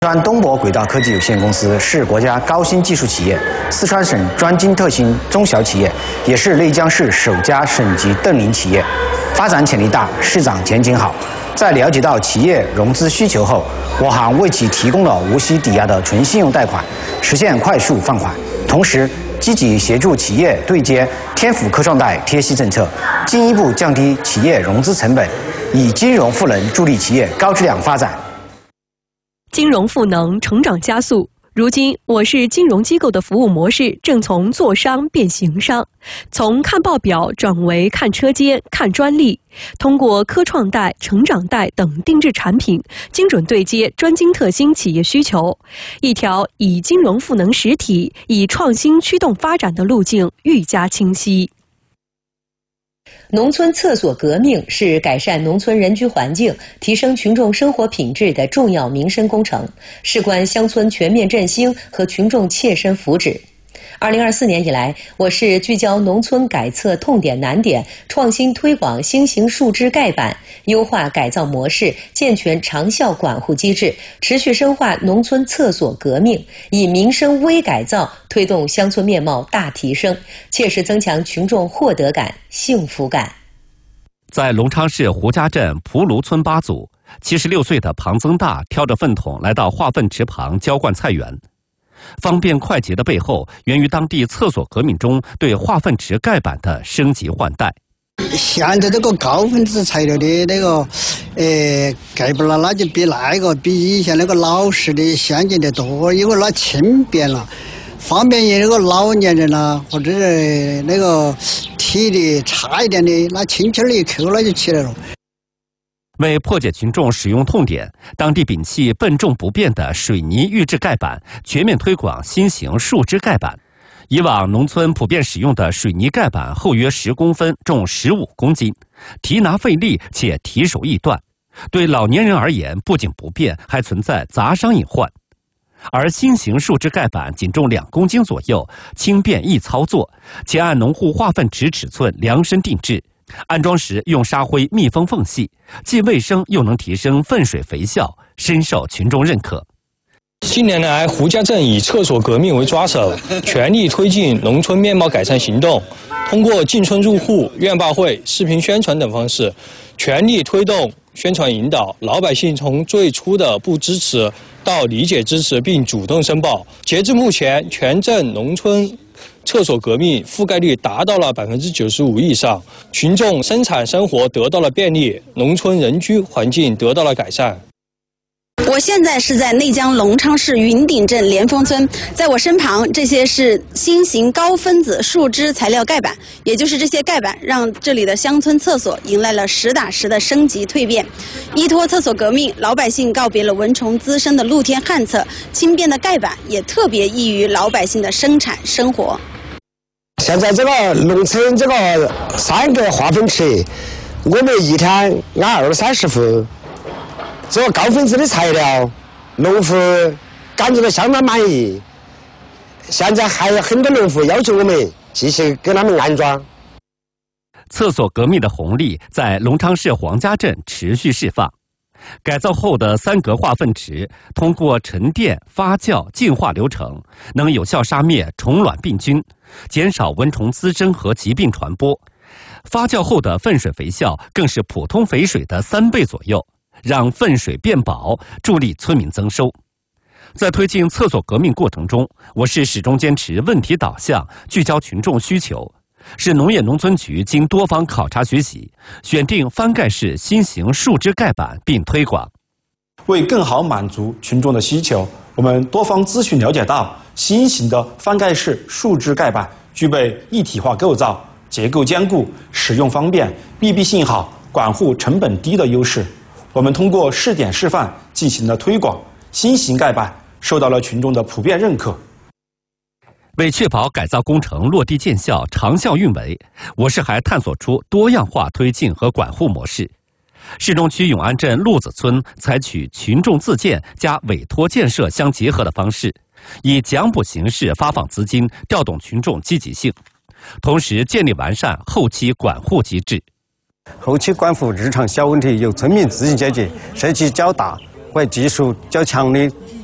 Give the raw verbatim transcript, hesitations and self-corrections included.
四川东博轨道科技有限公司是国家高新技术企业，四川省专精特新中小企业，也是内江市首家省级瞪羚企业，发展潜力大，市场前景好。在了解到企业融资需求后，我行为其提供了无息抵押的纯信用贷款，实现快速放款，同时积极协助企业对接天府科创贷贴息政策，进一步降低企业融资成本，以金融赋能助力企业高质量发展。 金融赋能，成长加速。如今，我市金融机构的服务模式正从做商变行商，从看报表转为看车间、看专利，通过科创贷、成长贷等定制产品，精准对接专精特新企业需求，一条以金融赋能实体、以创新驱动发展的路径愈加清晰。 农村厕所革命是改善农村人居环境、提升群众生活品质的重要民生工程，事关乡村全面振兴和群众切身福祉。 二零二四年以来，我市聚焦农村改厕痛点难点，创新推广新型树枝盖板，优化改造模式，健全长效管护机制，持续深化农村厕所革命，以民生微改造推动乡村面貌大提升，切实增强群众获得感、幸福感。 在隆昌市胡家镇蒲芦村八组，七十六岁的庞增大挑着粪桶来到化粪池旁浇灌菜园。 方便快捷的背后，源于当地厕所革命中对化粪池盖板的升级换代。 现在这个高分子材料的那个，呃，盖板了，那就比那个比以前那个老式的先进的多，因为那轻便了，方便于那个老年人啦，或者是那个体力差一点的，那轻轻的一扣，那就起来了。 为破解群众使用痛点，当地摒弃笨重不便的水泥预制盖板，全面推广新型树枝盖板。以往农村普遍使用的水泥盖板厚约十公分，重十五公斤，提拿费力且提手易断，对老年人而言不仅不便，还存在砸伤隐患。而新型树枝盖板仅重两公斤左右，轻便易操作，且按农户化粪池尺寸量身定制。 安装时用沙灰密封缝隙，既卫生又能提升粪水肥效，深受群众认可。 近年来，胡家镇以厕所革命为抓手，全力推进农村面貌改善行动，通过进村入户、院坝会、视频宣传等方式，全力推动宣传引导，老百姓从最初的不支持到理解支持并主动申报。截至目前，全镇农村 厕所革命覆盖率达到了百分之九十五以上，群众生产生活得到了便利，农村人居环境得到了改善。 我现在是在内江隆昌市云顶镇莲峰村，在我身旁，这些是新型高分子树枝材料盖板，也就是这些盖板让这里的乡村厕所迎来了实打实的升级蜕变。依托厕所革命，老百姓告别了蚊虫滋生的露天旱厕，轻便的盖板也特别易于老百姓的生产生活。 现在这个农村这个三个化粪池，我们一天安二三十户。这个高分子的材料，农户感觉到相当满意。现在还有很多农户要求我们继续给他们安装。 厕所革命的红利在隆昌市黄家镇持续释放。改造后的三格化粪池，通过沉淀、发酵、净化流程，能有效杀灭虫卵病菌，减少蚊虫滋生和疾病传播。发酵后的粪水肥效更是普通肥水的三倍左右，让粪水变宝，助力村民增收。在推进厕所革命过程中，我市始终坚持问题导向，聚焦群众需求。 市农业农村局经多方考察学习，选定翻盖式新型树枝盖板并推广。 为更好满足群众的需求，我们多方咨询了解到，新型的翻盖式树枝盖板具备一体化构造、结构坚固、使用方便、密闭性好、管护成本低的优势。我们通过试点示范进行了推广，新型盖板受到了群众的普遍认可。 为确保改造工程落地见效、长效运维，我市还探索出多样化推进和管护模式。市中区永安镇鹿子村采取群众自建加委托建设相结合的方式，以奖补形式发放资金，调动群众积极性，同时建立完善后期管护机制。 后期管护日常小问题由村民自行解决，涉及较大或技术较强的